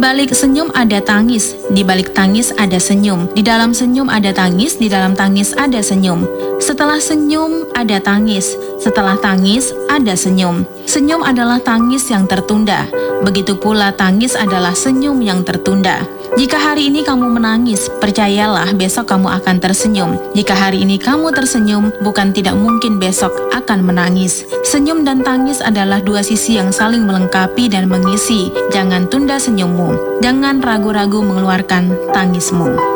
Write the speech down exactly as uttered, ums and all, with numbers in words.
balik senyum ada tangis, di balik tangis ada senyum. Di dalam senyum ada tangis, di dalam tangis ada senyum. Setelah senyum ada tangis, setelah tangis ada senyum. Senyum adalah tangis yang tertunda. Begitu pula tangis adalah senyum yang tertunda. Jika hari ini kamu menangis, percayalah besok kamu akan tersenyum. Jika hari ini kamu tersenyum, bukan tidak mungkin besok akan menangis. Senyum dan tangis adalah dua sisi yang saling melengkapi dan mengisi. Jangan tunda senyummu. Jangan ragu-ragu mengeluarkan tangismu.